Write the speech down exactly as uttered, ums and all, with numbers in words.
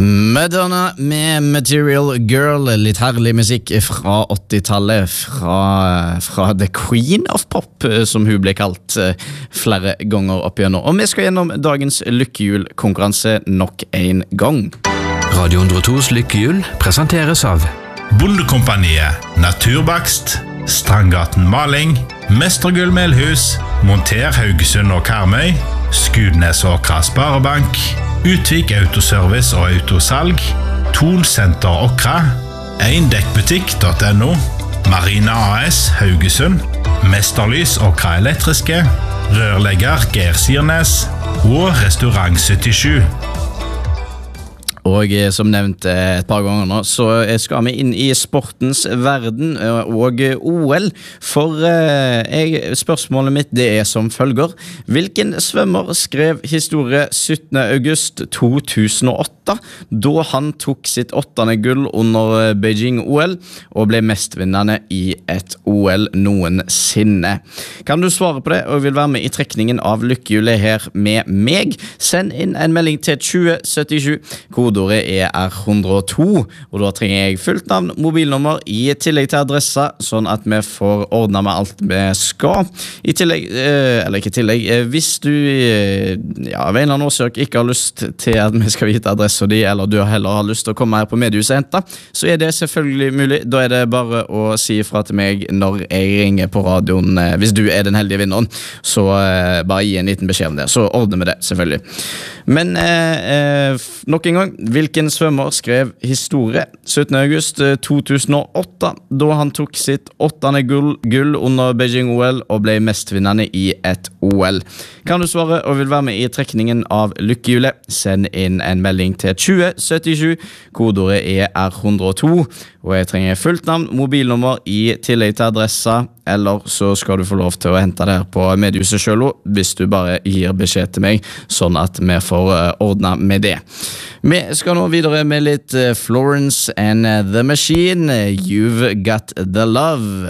Madonna med Material Girl, litt herlig musikk fra åttitallet, fra, fra The Queen of Pop, som hun ble kalt flere ganger opp igjennom. Og vi skal gjennom dagens lykkehjul-konkurranse nok en gang. Radio hundre og tos lykkehjul presenteres av Bondekompaniet, Naturbakst, Strandgaten Maling, Mestergull Melhus, Monter Haugesund og Karmøy, Skudnes og Sparebank, Utvik Autoservice og Autosalg, Thon Center Okra, eindekkbutikk.no, Marina A S Haugesund, Mesterlys Okra Elektriske, Rørlegger Geir Sirnes og Restaurant syttisju. Og som nevnt et par ganger nå, så skal vi inn i sportens verden og O L. For jeg, spørsmålet mitt det er som følger. Hvilken svømmer skrev historie syttende august to tusen og åtte, da han tok sitt åttende gull under Beijing O L og ble mestvinnende i et O L noensinne? Kan du svare på det, og vil være med i trekningen av lykkehjulet her med meg? Send inn en melding til tjue syttisju, kodeordet er R hundre og to, og da trenger jeg fullt navn, mobilnummer i tillegg til adressa, sånn at vi får ordnet med alt vi skal. I tillegg, eller ikke tillegg, hvis du ja, av en eller annen årsak ikke har lyst til at vi skal vite adressa di, eller du heller har lyst til å komme her på mediehuset og hente, så er det selvfølgelig mulig. Da er det bare å si ifra til meg når jeg ringer på radioen, hvis du er den heldige vinneren, så bare gi en liten beskjed om det, så ordner vi det selvfølgelig. Men eh, nok en gang, hvilken svømmer skrev historie syttende august to tusen og åtte, da han tok sitt åttende gull, gull under Beijing O L og ble mestvinnende i et O L? Kan du svare og vil være med i trekningen av lykkehjulet? Send inn en melding til tjue syttisju, kodeordet er R hundre og to, og jeg trenger fullt navn, mobilnummer i tillegg til adressa, eller så skal du få lov til å hente det her på mediehuset selv, hvis du bare gir beskjed til meg, sånn at vi får ordnet med det. Vi skal nå videre med litt Florence and the Machine, You've Got the Love.